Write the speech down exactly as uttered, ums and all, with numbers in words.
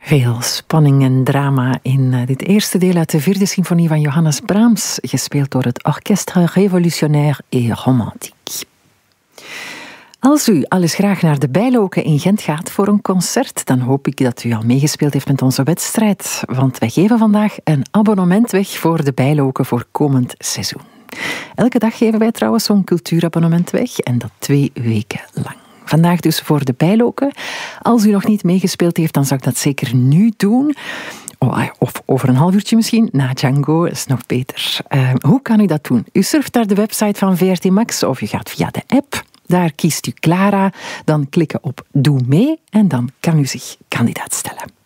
Veel spanning en drama in dit eerste deel uit de vierde symfonie van Johannes Brahms, gespeeld door het Orchestre Révolutionnaire et Romantique. Als u al eens graag naar de Bijloken in Gent gaat voor een concert, dan hoop ik dat u al meegespeeld heeft met onze wedstrijd, want wij geven vandaag een abonnement weg voor de Bijloken voor komend seizoen. Elke dag geven wij trouwens zo'n cultuurabonnement weg en dat twee weken lang. Vandaag dus voor de Bijloken. Als u nog niet meegespeeld heeft, dan zou ik dat zeker nu doen. Of over een half uurtje misschien, na Django, is nog beter. Uh, hoe kan u dat doen? U surft naar de website van V R T Max of u gaat via de app. Daar kiest u Clara, dan klikken op Doe mee en dan kan u zich kandidaat stellen.